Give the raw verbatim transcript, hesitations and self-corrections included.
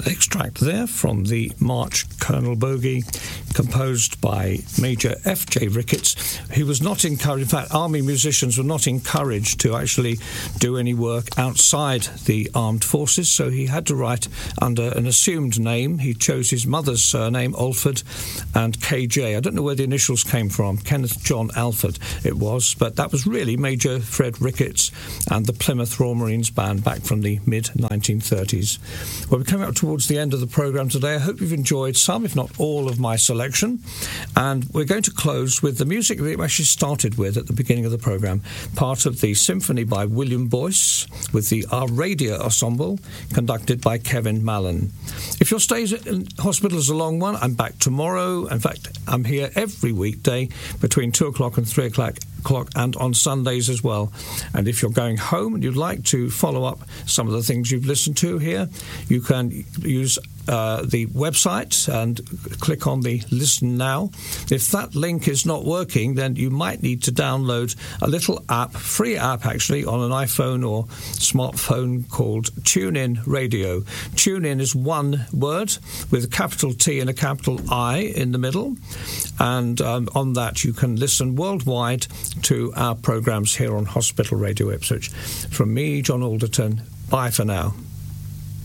extract there from the March Colonel Bogey, composed by Major F J Ricketts. He was not encouraged, in fact, Army musicians were not encouraged to actually do any work outside the armed forces, so he had to write under an assumed name. He chose his mother's surname, Alford, and K J. I don't know where the initials came from, Kenneth John Alford it was, but that was really Major Fred Ricketts and the Plymouth Royal Marines Band back from the mid nineteen thirties. Well, we're coming up towards the end of the programme today. I hope you've enjoyed some, if not all, of my selection. And we're going to close with the music that we actually started with at the beginning of the programme, part of the symphony by William Boyce with the Aradia Ensemble, conducted by Kevin Mallon. If your stay in hospital is a long one, I'm back tomorrow. In fact, I'm here every weekday between two o'clock and three o'clock o'clock and on Sundays as well. And if you're going home and you'd like to follow up some of the things you've listened to here, you can use uh, the website and click on the Listen Now. If that link is not working, then you might need to download a little app, free app actually, on an iPhone or smartphone called TuneIn Radio. TuneIn is one word with a capital T and a capital I in the middle. And um, on that you can listen worldwide to our programmes here on Hospital Radio Ipswich. From me, John Alderton, bye for now.